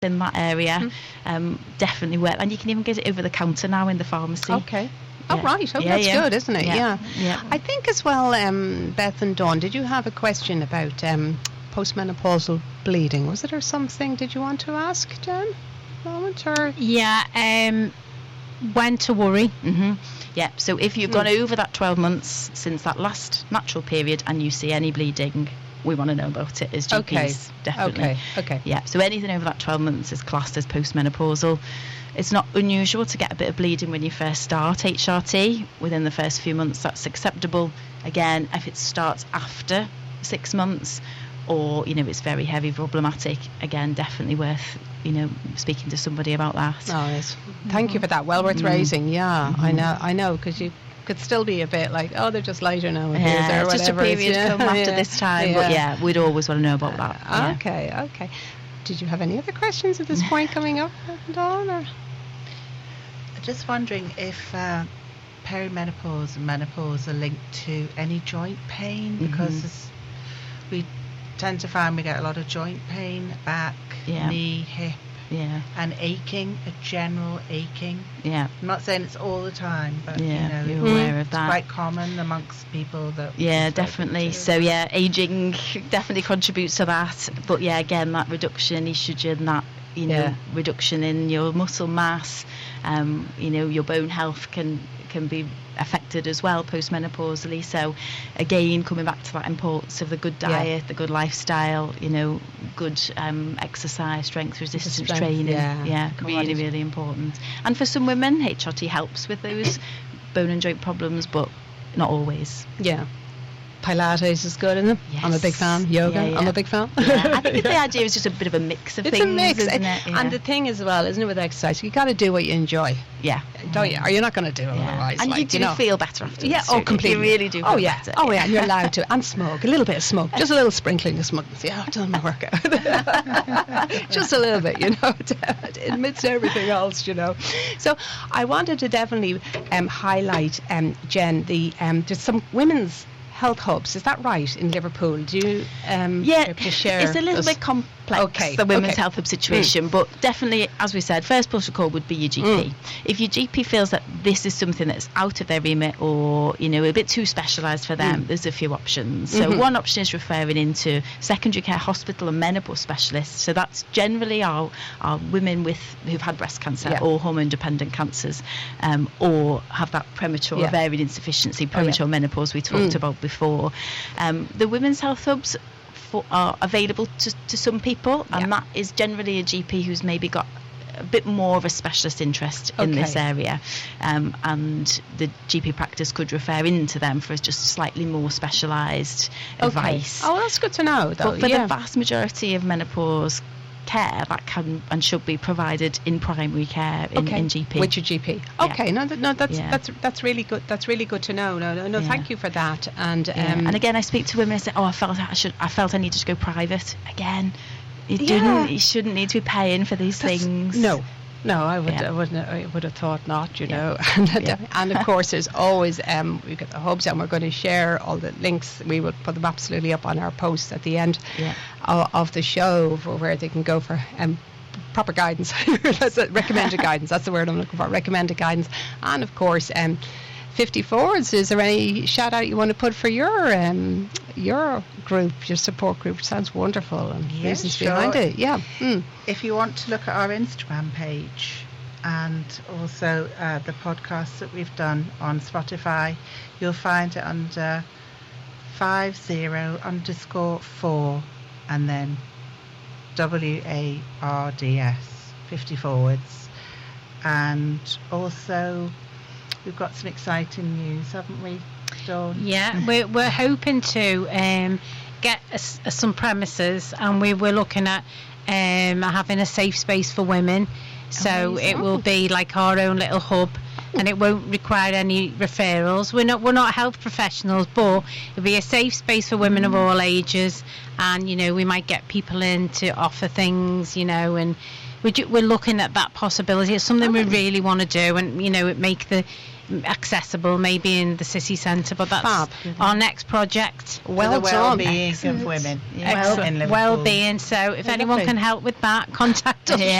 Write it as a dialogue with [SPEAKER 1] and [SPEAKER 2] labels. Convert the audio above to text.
[SPEAKER 1] in that area, definitely worth. And you can even get it over the counter now in the pharmacy.
[SPEAKER 2] Okay. Oh, right. Oh, that's good, isn't it?
[SPEAKER 1] Yeah.
[SPEAKER 2] I think as well, Beth and Dawn, did you have a question about postmenopausal bleeding? Was there something, did you want to ask, Jen? Moment or?
[SPEAKER 3] Yeah, when to worry.
[SPEAKER 1] Yeah, so if you've gone over that 12 months since that last natural period and you see any bleeding, we want to know about it as GPs, definitely.
[SPEAKER 2] Okay.
[SPEAKER 1] Yeah, so anything over that 12 months is classed as postmenopausal. It's not unusual to get a bit of bleeding when you first start HRT. Within the first few months, that's acceptable. Again, if it starts after 6 months or, it's very heavy, problematic, again, definitely worth, speaking to somebody about that.
[SPEAKER 2] Oh, yes. Thank you for that. Well worth raising. Yeah, I know, because you could still be a bit like, oh, they're just lighter now. Or
[SPEAKER 1] it's
[SPEAKER 2] whatever.
[SPEAKER 1] just a period come after this time. But we'd always want to know about that.
[SPEAKER 2] Okay. Did you have any other questions at this point coming up, Dawn? Or?
[SPEAKER 4] Just wondering if perimenopause and menopause are linked to any joint pain, because we tend to find we get a lot of joint pain, back, knee, hip, and aching, a general aching.
[SPEAKER 1] Yeah.
[SPEAKER 4] I'm not saying it's all the time, but
[SPEAKER 1] you're aware of that.
[SPEAKER 4] It's quite common amongst people that.
[SPEAKER 1] Yeah, definitely. So aging definitely contributes to that. But again, that reduction in estrogen, that reduction in your muscle mass, your bone health can be affected as well postmenopausally. So again, coming back to that importance of the good diet, the good lifestyle, good exercise, strength resistance training, really important. And for some women, HRT helps with those bone and joint problems, but not always.
[SPEAKER 2] Pilates is good, isn't it?
[SPEAKER 1] Yes.
[SPEAKER 2] I'm a big fan. Yoga, I'm a big fan.
[SPEAKER 1] I think the idea is just a bit of a mix of things.
[SPEAKER 2] It's a mix.
[SPEAKER 1] Isn't it?
[SPEAKER 2] And the thing as well, isn't it, with exercise, you got to do what you enjoy.
[SPEAKER 1] Yeah.
[SPEAKER 2] Don't you? Or you're not going to do it otherwise.
[SPEAKER 1] And you do feel better afterwards.
[SPEAKER 2] Yeah, completely.
[SPEAKER 1] You really do feel better.
[SPEAKER 2] Oh, yeah, and you're allowed to. And smoke. A little bit of smoke. Just a little sprinkling of smoke. Yeah, I've done my workout. Just a little bit, amidst everything else, So I wanted to definitely highlight, Jen, there's some women's health hubs, is that right, in Liverpool? Do you to share?
[SPEAKER 1] It's a little bit complex, the women's health hub situation, but definitely, as we said, first port of call would be your GP. If your GP feels that this is something that's out of their remit or a bit too specialised for them, there's a few options. So one option is referring into secondary care hospital and menopause specialists. So that's generally our women who've had breast cancer or hormone dependent cancers, or have that premature ovarian insufficiency, premature menopause we talked about before. The women's health hubs are available to some people, and that is generally a GP who's maybe got a bit more of a specialist interest in this area, and the GP practice could refer into them for just slightly more specialised advice.
[SPEAKER 2] Oh, that's good to know, though.
[SPEAKER 1] But for the vast majority of menopause care, that can and should be provided in primary care in GP.
[SPEAKER 2] With your GP. Okay, that's really good. That's really good to know. No, thank you for that. And
[SPEAKER 1] and again, I speak to women and say, I felt I needed to go private. Again, you shouldn't need to be paying for these things.
[SPEAKER 2] No, I would have thought not, And of course, there's always we've got the hubs, and we're going to share all the links. We will put them absolutely up on our posts at the end of the show, for where they can go for proper guidance. That's recommended guidance. That's the word I'm looking for. Recommended guidance, and of course, 54s. Is there any shout out you want to put for your group, your support group? It sounds wonderful, and reasons behind it.
[SPEAKER 4] If you want to look at our Instagram page and also the podcasts that we've done on Spotify, you'll find it under 50_4 and then WARDS 50forwards. And also we've got some exciting news, haven't we, Dawn?
[SPEAKER 3] Yeah, we're hoping to get some premises, and we were looking at having a safe space for women. So it will be like our own little hub, and it won't require any referrals. We're not health professionals, but it'll be a safe space for women of all ages, and we might get people in to offer things, and we're looking at that possibility. It's something we really want to do, and it make the accessible, maybe in the city centre. But that's our next project.
[SPEAKER 4] Well-being of women.
[SPEAKER 3] Well-being. So if anyone can help with that, contact us.